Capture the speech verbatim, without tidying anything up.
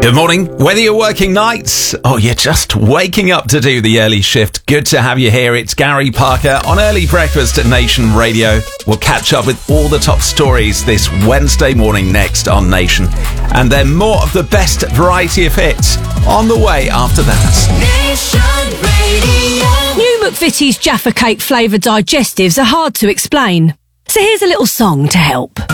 Good morning. Whether you're working nights or you're just waking up to do the early shift, good to have you here. It's Gary Parker on Early Breakfast at Nation Radio. We'll catch up with all the top stories this Wednesday morning next on Nation. And then more of the best variety of hits on the way after that. Nation Radio. New McVitie's Jaffa Cake flavoured digestives are hard to explain. So here's a little song to help.